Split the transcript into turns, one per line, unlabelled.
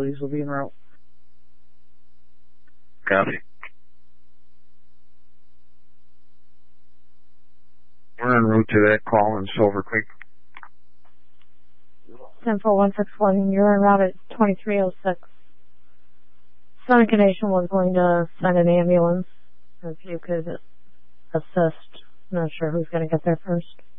facilities will be en route.
Copy. We're en route to that call in Silver Creek.
10161, you're en route at 2306. Seneca Nation was going to send an ambulance. If you could assist. I'm not sure who's going to get there first.